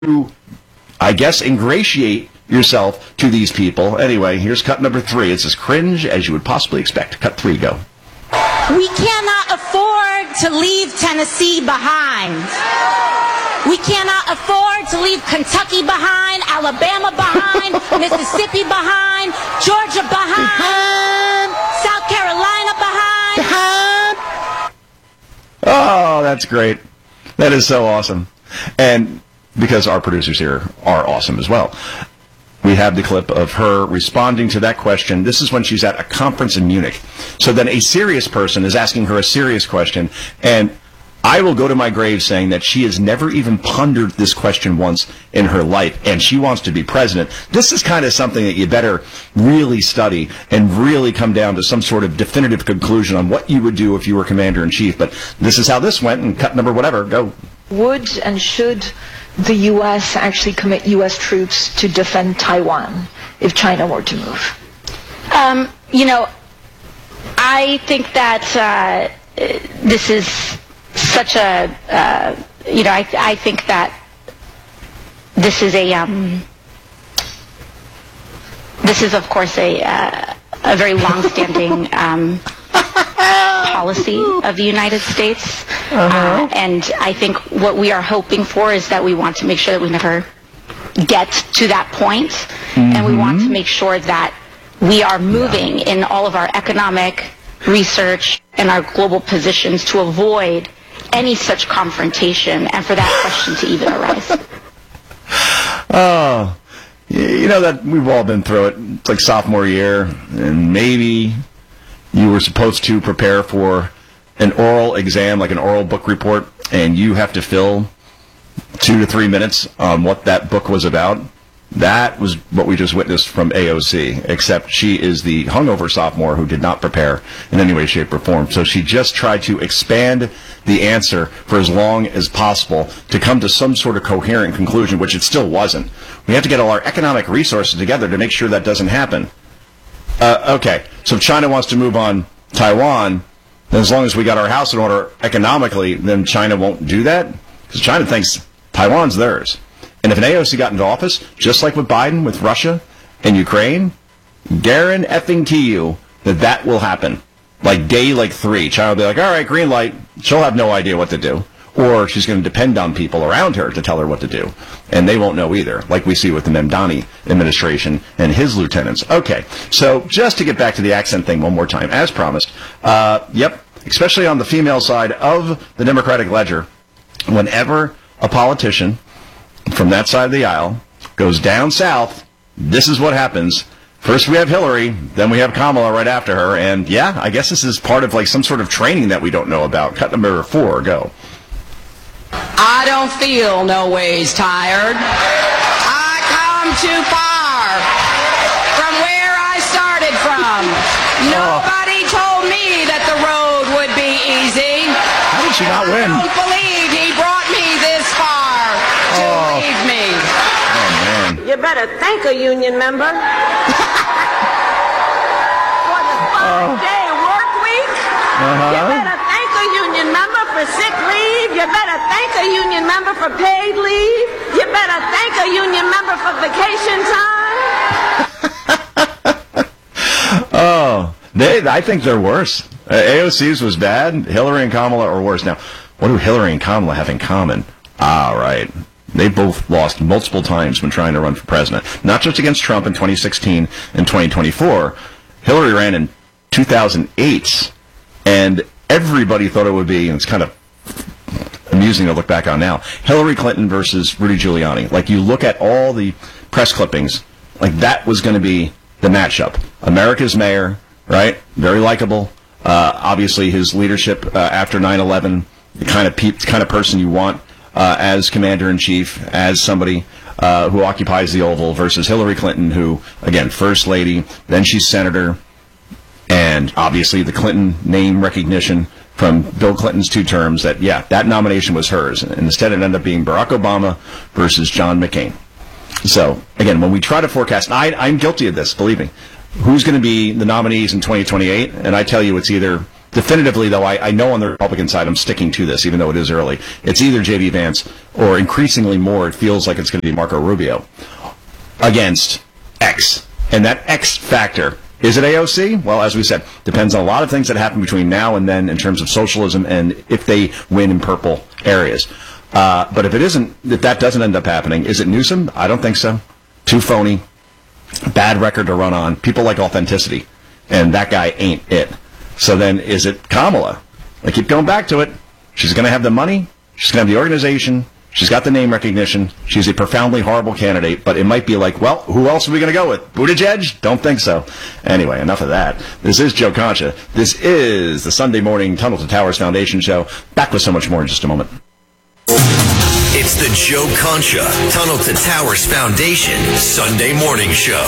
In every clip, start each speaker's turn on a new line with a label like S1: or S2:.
S1: to, I guess, ingratiate yourself to these people. Anyway, here's cut number 3. It's as cringe as you would possibly expect. Cut 3, go.
S2: We cannot afford to leave Tennessee behind. We cannot afford to leave Kentucky behind, Alabama behind, Mississippi behind, Georgia behind, South Carolina behind.
S1: Oh, that's great. That is so awesome. And because our producers here are awesome as well, we have the clip of her responding to that question. This is when she's at a conference in Munich. So then a serious person is asking her a serious question, and I will go to my grave saying that she has never even pondered this question once in her life, and she wants to be president. This is kind of something that you better really study and really come down to some sort of definitive conclusion on what you would do if you were commander-in-chief. But this is how this went, and cut number whatever, go.
S3: Would and should the U.S. actually commit U.S. troops to defend Taiwan if China were to move?
S4: I think that this is such a, I think that this is of course a very long-standing policy of the United States. And I think what we are hoping for is that we want to make sure that we never get to that point. And we want to make sure that we are moving in all of our economic research and our global positions to avoid any such confrontation and for that question to even arise.
S1: Oh, you know that we've all been through it. It's like sophomore year, and maybe you were supposed to prepare for an oral exam, like an oral book report, and you have to fill 2 to 3 minutes on what that book was about. That was what we just witnessed from AOC, except she is the hungover sophomore who did not prepare in any way, shape, or form. So she just tried to expand the answer for as long as possible to come to some sort of coherent conclusion, which it still wasn't. We have to get all our economic resources together to make sure that doesn't happen. Okay, so if China wants to move on Taiwan, then as long as we got our house in order economically, then China won't do that? Because China thinks Taiwan's theirs. And if an AOC got into office, just like with Biden, with Russia and Ukraine, guarantee you that that will happen. Like day 3, China will be like, all right, green light. She'll have no idea what to do. Or she's going to depend on people around her to tell her what to do. And they won't know either, like we see with the Mamdani administration and his lieutenants. Okay, so just to get back to the accent thing one more time, as promised, especially on the female side of the Democratic ledger, whenever a politician from that side of the aisle goes down south, this is what happens. First we have Hillary, then we have Kamala right after her, and yeah, I guess this is part of like some sort of training that we don't know about. Cut number 4, go.
S5: I don't feel no ways tired. I come too far from where I started from. Nobody told me that the road would be easy.
S1: How did she not win?
S5: I don't believe he brought me this far to leave me.
S1: Oh, man.
S6: You better thank a union member. For the 5-day work week. You better thank a union member for sick leave. You better thank a union member for paid leave. You better thank a union member for vacation time.
S1: I think they're worse. AOC's was bad. Hillary and Kamala are worse. Now, what do Hillary and Kamala have in common? Right. They both lost multiple times when trying to run for president. Not just against Trump in 2016 and 2024. Hillary ran in 2008, and everybody thought it would be, and it's kind of amusing to look back on now, Hillary Clinton versus Rudy Giuliani. Like, you look at all the press clippings, like that was going to be the matchup. America's mayor, right? Very likable. Obviously, his leadership after 9/11, the kind of person you want as commander-in-chief, as somebody who occupies the Oval, versus Hillary Clinton, who, again, first lady, then she's senator, and obviously the Clinton name recognition from Bill Clinton's 2 terms, that nomination was hers. And instead it ended up being Barack Obama versus John McCain. So, again, when we try to forecast, and I'm guilty of this, believe me, who's going to be the nominees in 2028, and I tell you it's either definitively, though, I know on the Republican side I'm sticking to this, even though it is early. It's either J.D. Vance or increasingly more, it feels like it's going to be Marco Rubio against X. And that X factor, is it AOC? Well, as we said, depends on a lot of things that happen between now and then in terms of socialism and if they win in purple areas. But if that doesn't end up happening, is it Newsom? I don't think so. Too phony. Bad record to run on. People like authenticity. And that guy ain't it. So then is it Kamala? I keep going back to it. She's going to have the money. She's going to have the organization. She's got the name recognition. She's a profoundly horrible candidate, but it might be like, well, who else are we going to go with? Buttigieg? Don't think so. Anyway, enough of that. This is Joe Concha. This is the Sunday morning Tunnel to Towers Foundation show. Back with so much more in just a moment.
S7: It's the Joe Concha Tunnel to Towers Foundation Sunday morning show.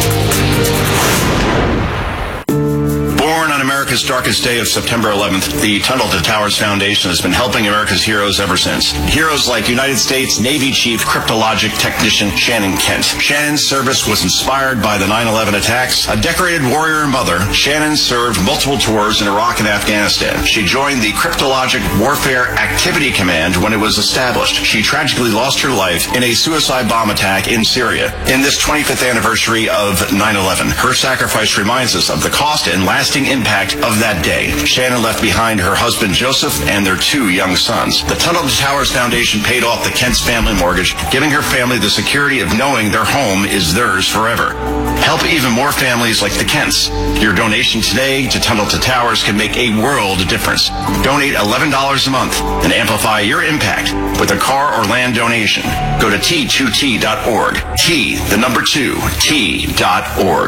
S7: Born on America's darkest day of September 11th, the Tunnel to Towers Foundation has been helping America's heroes ever since. Heroes like United States Navy Chief Cryptologic Technician Shannon Kent. Shannon's service was inspired by the 9/11 attacks. A decorated warrior and mother, Shannon served multiple tours in Iraq and Afghanistan. She joined the Cryptologic Warfare Activity Command when it was established. She tragically lost her life in a suicide bomb attack in Syria. In this 25th anniversary of 9/11, her sacrifice reminds us of the cost and lasting impact of that day. Shannon left behind her husband Joseph and their 2 young sons. The Tunnel to Towers Foundation paid off the Kent's family mortgage, giving her family the security of knowing their home is theirs forever. Help even more families like the Kents. Your donation today to Tunnel to Towers can make a world of difference. Donate $11 a month and amplify your impact with a car or land donation. Go to T2T.org. T2T.org.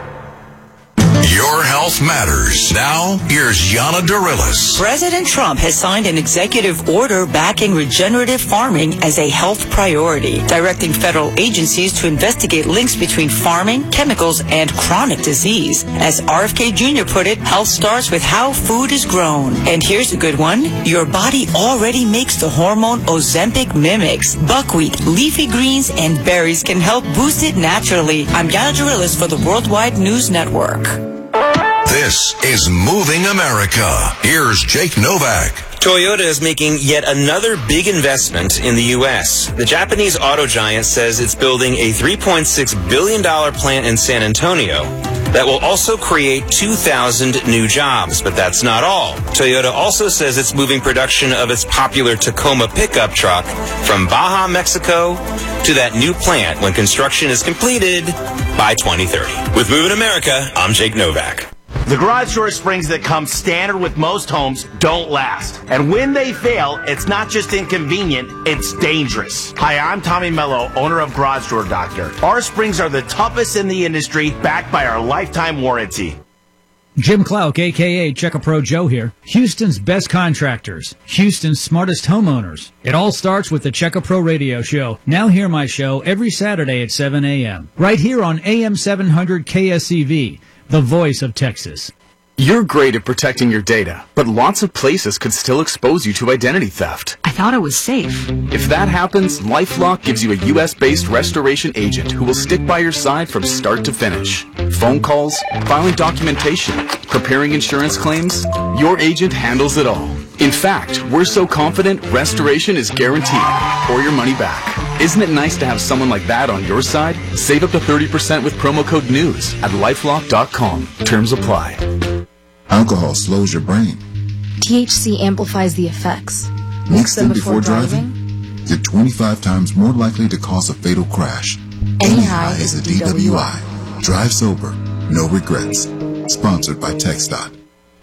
S8: Your health matters. Now, here's Yana Dorillis.
S9: President Trump has signed an executive order backing regenerative farming as a health priority, directing federal agencies to investigate links between farming, chemicals, and chronic disease. As RFK Jr. put it, health starts with how food is grown. And here's a good one. Your body already makes the hormone Ozempic mimics. Buckwheat, leafy greens, and berries can help boost it naturally. I'm Yana Dorillis for the Worldwide News Network.
S8: This is Moving America. Here's Jake Novak.
S10: Toyota is making yet another big investment in the U.S. The Japanese auto giant says it's building a $3.6 billion plant in San Antonio that will also create 2,000 new jobs. But that's not all. Toyota also says it's moving production of its popular Tacoma pickup truck from Baja, Mexico to that new plant when construction is completed by 2030. With Moving America, I'm Jake Novak.
S11: The garage door springs that come standard with most homes don't last. And when they fail, it's not just inconvenient, it's dangerous. Hi, I'm Tommy Mello, owner of Garage Door Doctor. Our springs are the toughest in the industry, backed by our lifetime warranty.
S12: Jim Clark, a.k.a. Check-A-Pro Joe here. Houston's best contractors. Houston's smartest homeowners. It all starts with the Check-A-Pro radio show. Now hear my show every Saturday at 7 a.m. Right here on AM 700 KSEV. The voice of Texas.
S13: You're great at protecting your data, but lots of places could still expose you to identity theft.
S14: I thought it was safe.
S13: If that happens, LifeLock gives you a U.S.-based restoration agent who will stick by your side from start to finish. Phone calls, filing documentation, preparing insurance claims, your agent handles it all. In fact, we're so confident restoration is guaranteed or your money back. Isn't it nice to have someone like that on your side? Save up to 30% with promo code NEWS at LifeLock.com. Terms apply.
S15: Alcohol slows your brain.
S16: THC amplifies the effects.
S15: Mix them before driving. You're 25 times more likely to cause a fatal crash. Any high is a DWI. Drive sober. No regrets. Sponsored by TxDOT.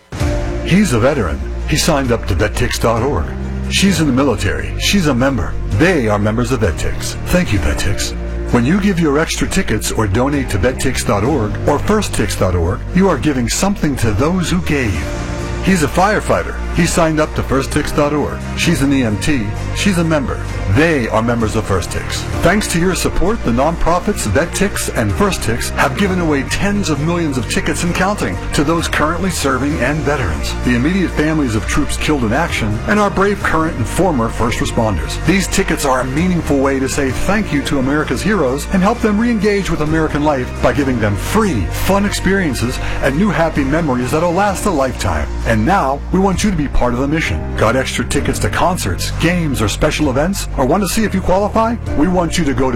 S17: He's a veteran. He signed up to VetTix.org. She's in the military. She's a member. They are members of VetTix. Thank you, VetTix. When you give your extra tickets or donate to VetTix.org or FirstTix.org, you are giving something to those who gave. He's a firefighter. He signed up to FirstTix.org. She's an EMT. She's a member. They are members of FirstTix. Thanks to your support, the nonprofits VetTix and FirstTix have given away tens of millions of tickets and counting to those currently serving and veterans, the immediate families of troops killed in action, and our brave current and former first responders. These tickets are a meaningful way to say thank you to America's heroes and help them re-engage with American life by giving them free, fun experiences and new happy memories that'll last a lifetime. And now, we want you to be part of the mission. Got extra tickets to concerts, games, or special events? Or want to see if you qualify? We want you to go to